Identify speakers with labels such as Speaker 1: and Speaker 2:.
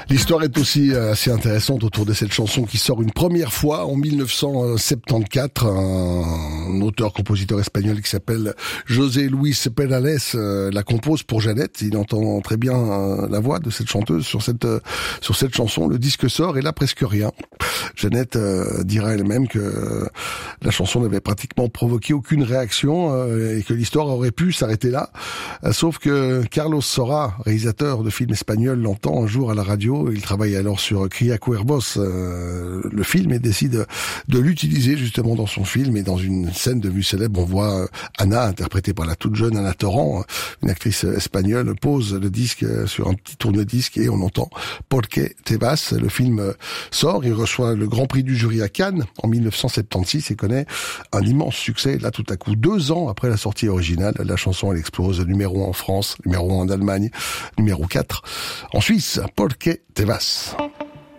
Speaker 1: L'histoire est aussi assez intéressante autour de cette chanson qui sort une première fois en 1974. Un auteur-compositeur espagnol qui s'appelle José Luis Perales la compose pour Jeannette. Il entend très bien la voix de cette chanteuse sur cette chanson. Le disque sort et là presque rien. Jeannette dira elle-même que la chanson n'avait pratiquement provoqué aucune réaction et que l'histoire aurait pu s'arrêter là. Sauf que Carlos Saura, réalisateur de films espagnols, l'entend un jour à la radio. Il travaille alors sur Cria Cuervos, le film, et décide de l'utiliser justement dans son film. Et dans une scène de vue célèbre, on voit Anna, interprétée par la toute jeune Anna Torrent, une actrice espagnole, pose le disque sur un petit tourne-disque et on entend Por qué te vas. Le film sort, il reçoit le Grand Prix du jury à Cannes en 1976 et connaît un immense succès. Là, tout à coup, 2 ans après la sortie originale, la chanson elle explose, numéro 1 en France, numéro 1 en Allemagne, numéro 4 en Suisse. Por qué te vas.